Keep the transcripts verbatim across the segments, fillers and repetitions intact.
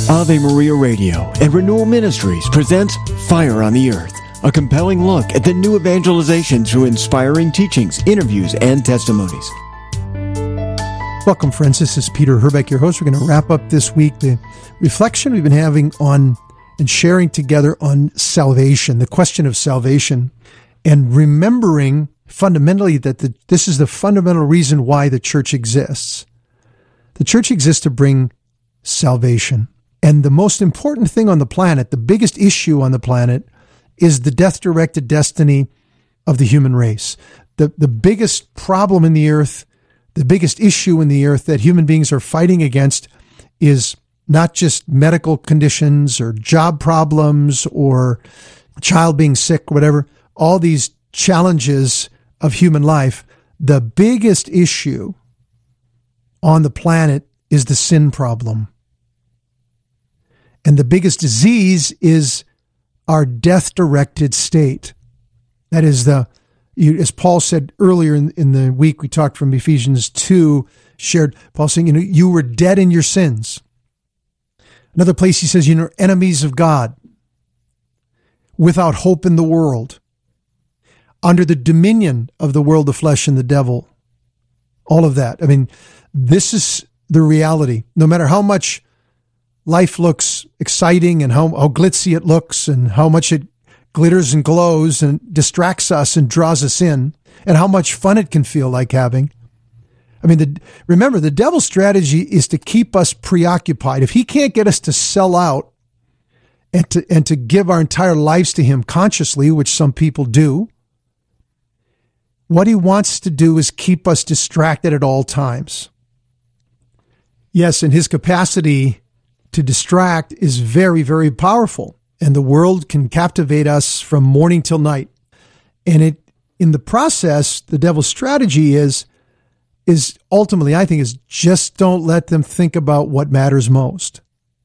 Ave Maria Radio and Renewal Ministries presents Fire on the Earth, a compelling look at the new evangelization through inspiring teachings, interviews, and testimonies. Welcome, friends. This is Peter Herbeck, your host. We're going to wrap up this week the reflection we've been having on and sharing together on salvation, the question of salvation, and remembering fundamentally that the, this is the fundamental reason why the church exists. The church exists to bring salvation. And the most important thing on the planet, the biggest issue on the planet, is the death-directed destiny of the human race. The, the biggest problem in the earth, the biggest issue in the earth that human beings are fighting against is not just medical conditions or job problems or a child being sick, whatever, all these challenges of human life. The biggest issue on the planet is the sin problem. And the biggest disease is our death-directed state. That is the, you, as Paul said earlier in, in the week, we talked from Ephesians two, shared, Paul saying, you know, you were dead in your sins. Another place he says, you know, enemies of God, without hope in the world, under the dominion of the world, the flesh, and the devil. All of that. I mean, this is the reality. No matter how much life looks exciting and how, how glitzy it looks and how much it glitters and glows and distracts us and draws us in, and how much fun it can feel like having. I mean, the, remember, the devil's strategy is to keep us preoccupied. If he can't get us to sell out and to, and to give our entire lives to him consciously, which some people do, what he wants to do is keep us distracted at all times. Yes, and his capacity to distract is very, very powerful. And the world can captivate us from morning till night. And it, in the process, the devil's strategy is, is ultimately, I think, is just don't let them think about what matters most.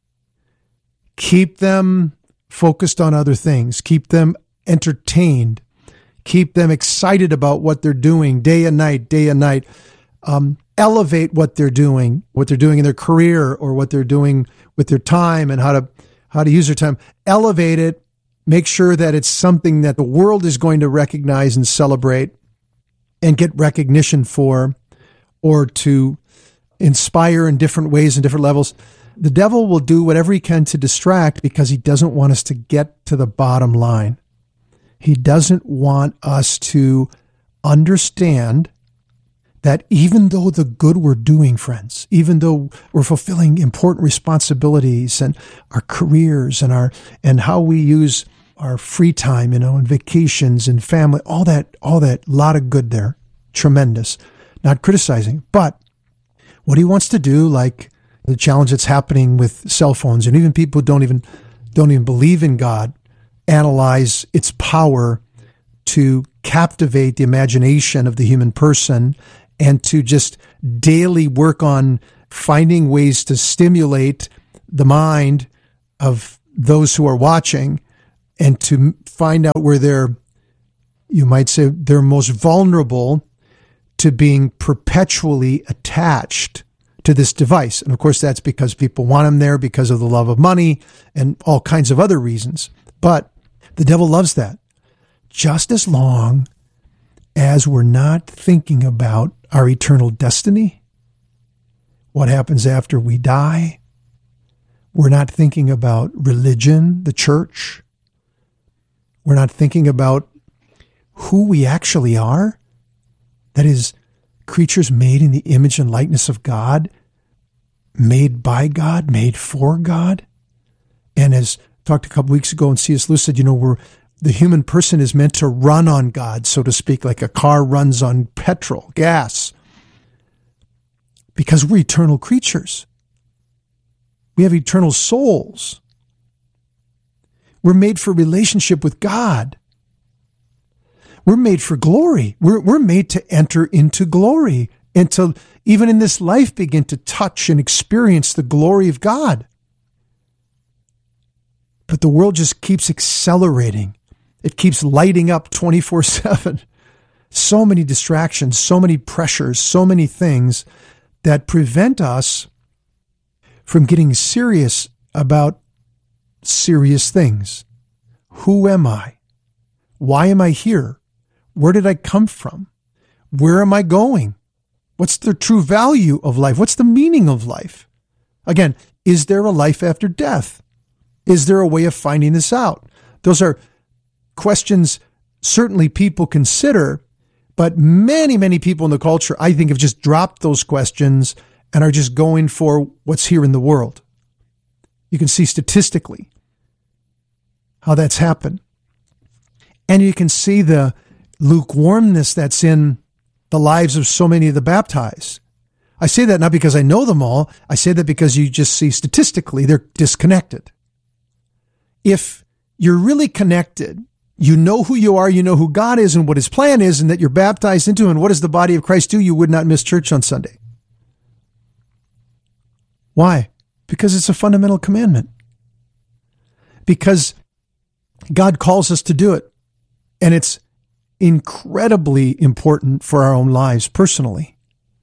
Keep them focused on other things. Keep them entertained. Keep them excited about what they're doing day and night, day and night. Um, elevate what they're doing, what they're doing in their career or what they're doing with their time and how to how to use their time. Elevate it. Make sure that it's something that the world is going to recognize and celebrate and get recognition for, or to inspire in different ways and different levels. The devil will do whatever he can to distract because he doesn't want us to get to the bottom line. He doesn't want us to understand that even though the good we're doing, friends, even though we're fulfilling important responsibilities and our careers and our and how we use our free time, you know, and vacations and family, all that, all that, lot of good there, tremendous. Not criticizing, but what he wants to do, like the challenge that's happening with cell phones, and even people who don't even don't even believe in God, analyze its power to captivate the imagination of the human person and to just daily work on finding ways to stimulate the mind of those who are watching and to find out where they're, you might say, they're most vulnerable to being perpetually attached to this device. And of course, that's because people want them there because of the love of money and all kinds of other reasons. But the devil loves that. Just as long as we're not thinking about our eternal destiny, what happens after we die, we're not thinking about religion, the church, we're not thinking about who we actually are, that is, creatures made in the image and likeness of God, made by God, made for God. And as talked a couple weeks ago, and C S Lewis said, you know, we're the human person is meant to run on God, so to speak, like a car runs on petrol, gas, because we're eternal creatures. We have eternal souls. We're made for relationship with God. We're made for glory. We're, we're made to enter into glory and to, even in this life, begin to touch and experience the glory of God. But the world just keeps accelerating. It keeps lighting up twenty-four seven. So many distractions, so many pressures, so many things that prevent us from getting serious about serious things. Who am I? Why am I here? Where did I come from? Where am I going? What's the true value of life? What's the meaning of life? Again, is there a life after death? Is there a way of finding this out? Those are questions certainly people consider, but many, many people in the culture, I think, have just dropped those questions and are just going for what's here in the world. You can see statistically how that's happened. And you can see the lukewarmness that's in the lives of so many of the baptized. I say that not because I know them all. I say that because you just see statistically they're disconnected. If you're really connected, you know who you are, you know who God is and what his plan is, and that you're baptized into, and what does the body of Christ do? You would not miss church on Sunday. Why? Because it's a fundamental commandment. Because God calls us to do it. And it's incredibly important for our own lives personally.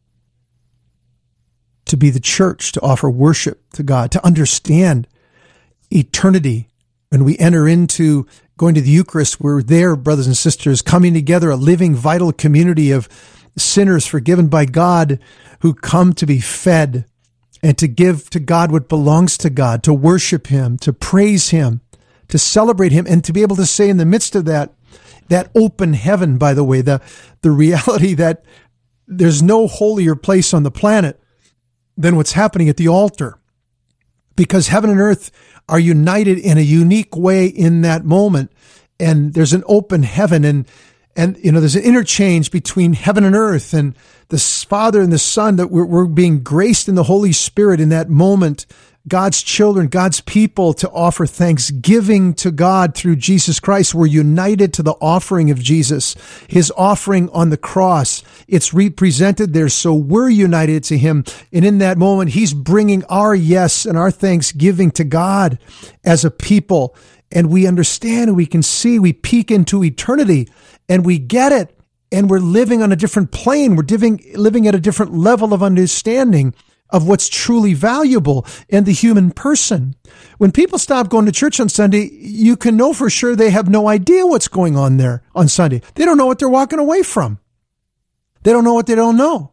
To be the church, to offer worship to God, to understand eternity. When we enter into going to the Eucharist, we're there, brothers and sisters, coming together, a living, vital community of sinners forgiven by God who come to be fed and to give to God what belongs to God, to worship him, to praise him, to celebrate him, and to be able to say in the midst of that, that open heaven, by the way, the, the reality that there's no holier place on the planet than what's happening at the altar. Because heaven and earth are united in a unique way in that moment. And there's an open heaven, and, and, you know, there's an interchange between heaven and earth, and the Father and the Son, that we're, we're being graced in the Holy Spirit in that moment, God's children, God's people, to offer thanksgiving to God through Jesus Christ. We're united to the offering of Jesus, his offering on the cross. It's represented there, so we're united to him. And in that moment, he's bringing our yes and our thanksgiving to God as a people. And we understand, we can see, we peek into eternity, and we get it. And we're living on a different plane. We're living, living at a different level of understanding of what's truly valuable in the human person. When people stop going to church on Sunday, you can know for sure they have no idea what's going on there on Sunday. They don't know what they're walking away from. They don't know what they don't know.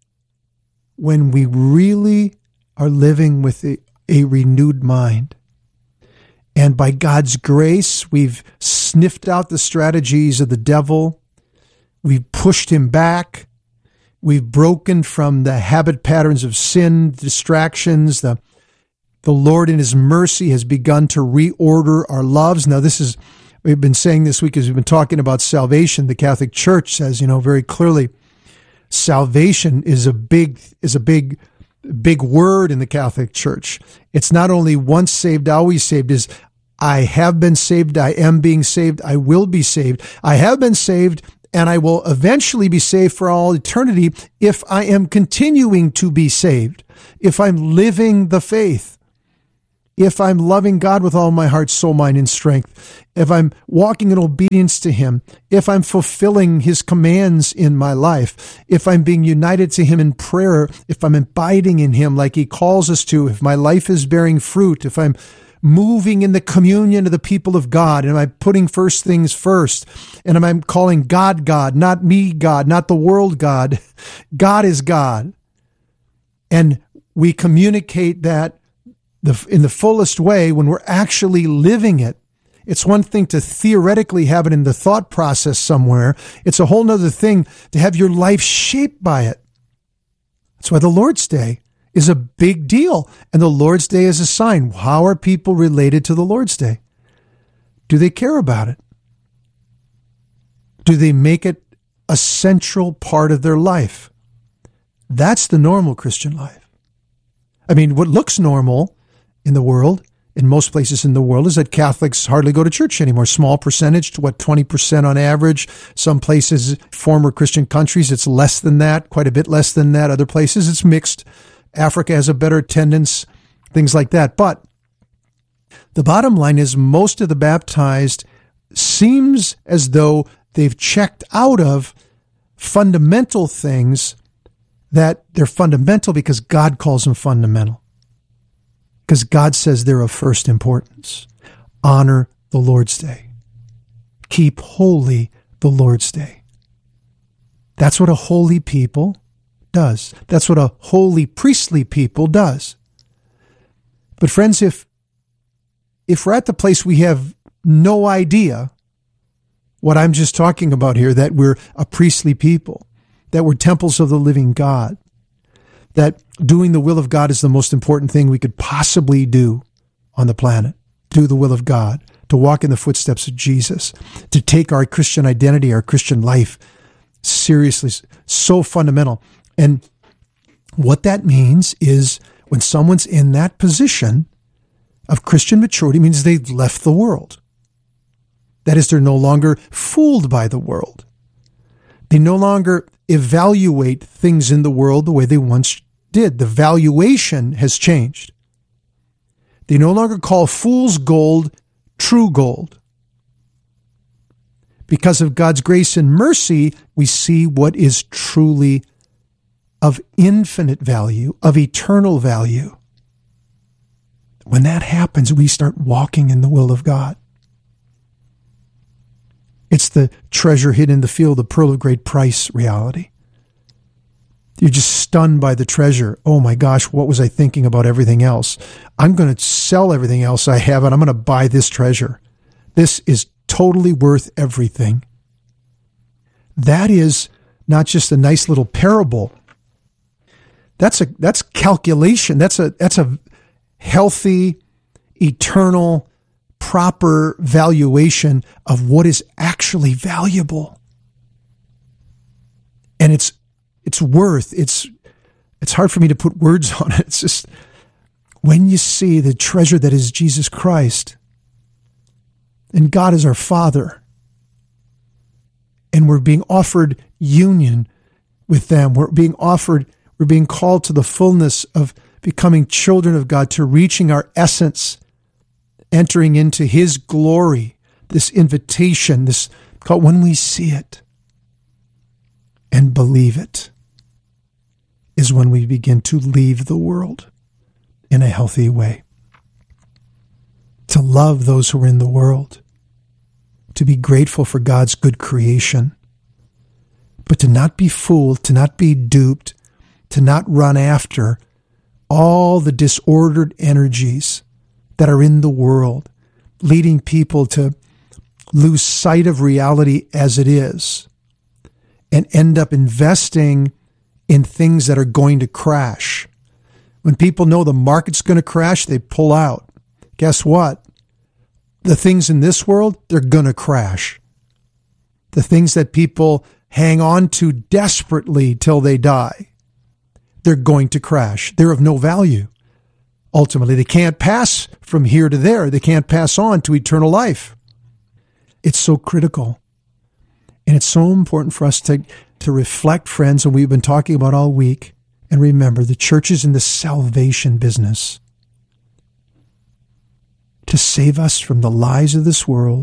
When we really are living with a, a renewed mind, and by God's grace, we've sniffed out the strategies of the devil, we've pushed him back, we've broken from the habit patterns of sin, distractions. The, the Lord in his mercy has begun to reorder our loves. Now, this is, we've been saying this week as we've been talking about salvation. The Catholic Church says, you know, very clearly, salvation is a big, is a big, big word in the Catholic Church. It's not only once saved, always saved. Is I have been saved, I am being saved, I will be saved. I have been saved, and I will eventually be saved for all eternity if I am continuing to be saved, if I'm living the faith, if I'm loving God with all my heart, soul, mind, and strength, if I'm walking in obedience to him, if I'm fulfilling his commands in my life, if I'm being united to him in prayer, if I'm abiding in him like he calls us to, if my life is bearing fruit, if I'm moving in the communion of the people of God, and am I putting first things first, and am I calling God God, not me God, not the world God. God is God. And we communicate that the, in the fullest way when we're actually living it. It's one thing to theoretically have it in the thought process somewhere. It's a whole nother thing to have your life shaped by it. That's why the Lord's Day is a big deal. And the Lord's Day is a sign. How are people related to the Lord's Day? Do they care about it? Do they make it a central part of their life? That's the normal Christian life. I mean, what looks normal in the world, in most places in the world, is that Catholics hardly go to church anymore. Small percentage, to what, twenty percent on average. Some places, former Christian countries, it's less than that, quite a bit less than that. Other places, it's mixed. Africa has a better attendance, things like that. But the bottom line is most of the baptized seems as though they've checked out of fundamental things, that they're fundamental because God calls them fundamental. because God says they're of first importance. Honor the Lord's Day. Keep holy the Lord's Day. That's what a holy people does. That's what a holy priestly people does. But friends, if if we're at the place we have no idea what I'm just talking about here, that we're a priestly people, that we're temples of the living God, that doing the will of God is the most important thing we could possibly do on the planet, do the will of God, to walk in the footsteps of Jesus, to take our Christian identity, our Christian life seriously, so fundamental. And what that means is when someone's in that position of Christian maturity, it means they've left the world. That is, they're no longer fooled by the world. They no longer evaluate things in the world the way they once did. The valuation has changed. They no longer call fool's gold true gold. Because of God's grace and mercy, we see what is truly of infinite value, of eternal value. When that happens, we start walking in the will of God. It's the treasure hidden in the field, the pearl of great price reality. You're just stunned by the treasure. Oh my gosh, what was I thinking about everything else? I'm going to sell everything else I have and I'm going to buy this treasure. This is totally worth everything. That is not just a nice little parable. That's a that's calculation. That's a that's a healthy, eternal, proper valuation of what is actually valuable. And it's it's worth, it's it's hard for me to put words on it. It's just when you see the treasure that is Jesus Christ, and God is our Father, and we're being offered union with them. We're being offered, we're being called to the fullness of becoming children of God, to reaching our essence, entering into His glory, this invitation, this called, when we see it and believe it, is when we begin to leave the world in a healthy way. To love those who are in the world, to be grateful for God's good creation, but to not be fooled, to not be duped, to not run after all the disordered energies that are in the world, leading people to lose sight of reality as it is and end up investing in things that are going to crash. When people know the market's going to crash, they pull out. Guess what? The things in this world, they're going to crash. The things that people hang on to desperately till they die, they're going to crash. They're of no value. Ultimately, they can't pass from here to there. They can't pass on to eternal life. It's so critical. And it's so important for us to, to reflect, friends, and we've been talking about all week. And remember, the church is in the salvation business, to save us from the lies of this world,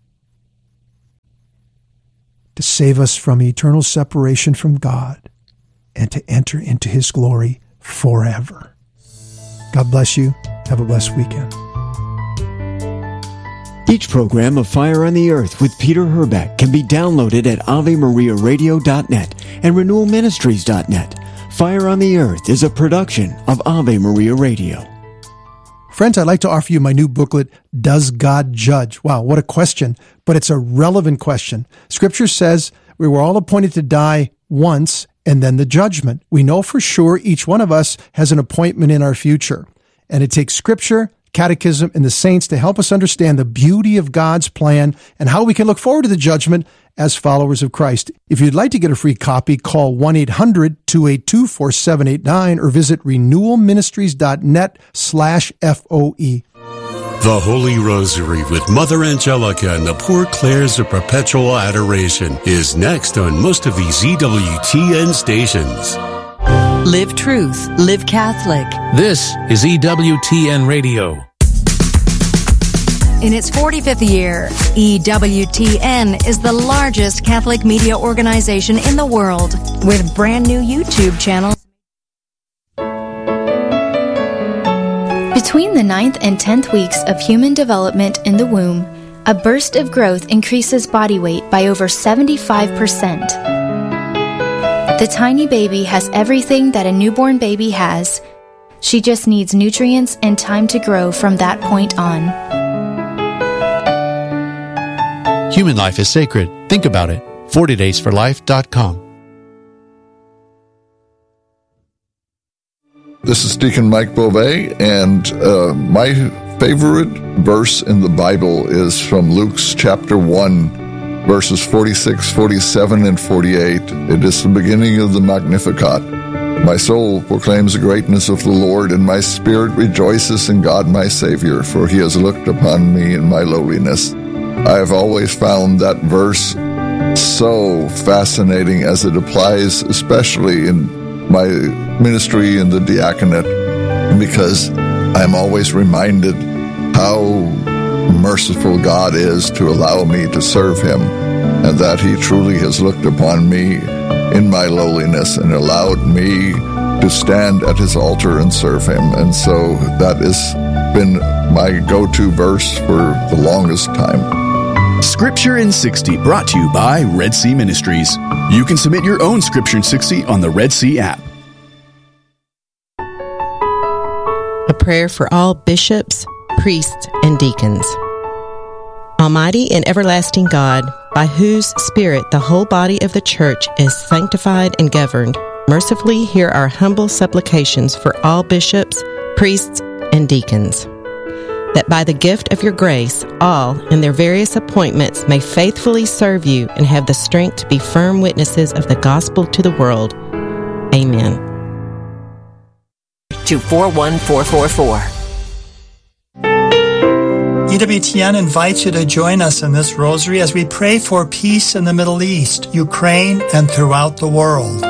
to save us from eternal separation from God, and to enter into His glory forever. God bless you. Have a blessed weekend. Each program of Fire on the Earth with Peter Herbeck can be downloaded at ave maria radio dot net and renewal ministries dot net. Fire on the Earth is a production of Ave Maria Radio. Friends, I'd like to offer you my new booklet, Does God Judge? Wow, what a question, but it's a relevant question. Scripture says we were all appointed to die once and then the judgment. We know for sure each one of us has an appointment in our future. And it takes Scripture, Catechism, and the saints to help us understand the beauty of God's plan and how we can look forward to the judgment as followers of Christ. If you'd like to get a free copy, call one eight hundred two eight two four seven eight nine or visit renewal ministries dot net slash F O E. The Holy Rosary with Mother Angelica and the Poor Clares of Perpetual Adoration is next on most of these E W T N stations. Live truth, live Catholic. This is E W T N Radio. In its forty-fifth year, E W T N is the largest Catholic media organization in the world, with brand new YouTube channels. Between the ninth and tenth weeks of human development in the womb, a burst of growth increases body weight by over seventy-five percent. The tiny baby has everything that a newborn baby has. She just needs nutrients and time to grow from that point on. Human life is sacred. Think about it. forty days for life dot com. This is Deacon Mike Beauvais, and uh, my favorite verse in the Bible is from Luke's chapter one, verses forty-six, forty-seven, and forty-eight. It is the beginning of the Magnificat. My soul proclaims the greatness of the Lord, and my spirit rejoices in God my Savior, for he has looked upon me in my lowliness. I have always found that verse so fascinating as it applies especially in my ministry in the diaconate, because I'm always reminded how merciful God is to allow me to serve him, and that he truly has looked upon me in my lowliness and allowed me to stand at his altar and serve him. And so that has been my go-to verse for the longest time. Scripture in sixty, brought to you by Red Sea Ministries. You can submit your own Scripture in sixty on the Red Sea app. A prayer for all bishops, priests, and deacons. Almighty and everlasting God, by whose Spirit the whole body of the Church is sanctified and governed, mercifully hear our humble supplications for all bishops, priests, and deacons, that by the gift of your grace, all in their various appointments may faithfully serve you and have the strength to be firm witnesses of the gospel to the world. Amen. To four one four four four. E W T N invites you to join us in this rosary as we pray for peace in the Middle East, Ukraine, and throughout the world.